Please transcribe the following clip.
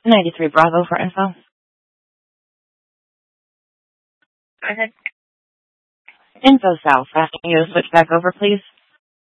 93 Bravo for info. Go ahead. Info South. Asking you to switch back over, please.